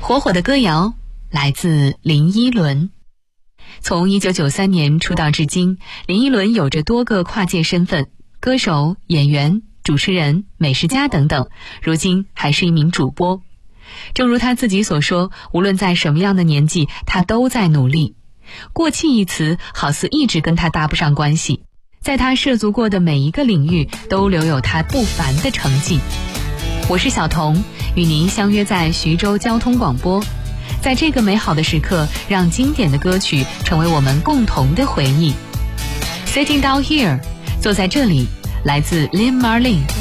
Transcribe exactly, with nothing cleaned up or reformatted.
火火的歌谣来自林依轮。从一九九三年出道至今，林依轮有着多个跨界身份，歌手、演员、主持人、美食家等等，如今还是一名主播。正如他自己所说，无论在什么样的年纪，他都在努力。过气一词好似一直跟他搭不上关系，在他涉足过的每一个领域都留有他不凡的成绩。我是小童，与您相约在徐州交通广播。在这个美好的时刻，让经典的歌曲成为我们共同的回忆。Sitting down here， 坐在这里，来自 Lynn Marlin。